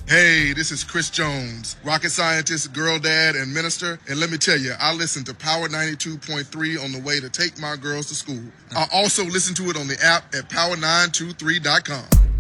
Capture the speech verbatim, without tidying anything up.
Hey, this is Chris Jones, rocket scientist, girl dad, and minister. And let me tell you, I listen to Power ninety-two point three on the way to take my girls to school. I also listen to it on the app at power nine two three dot com.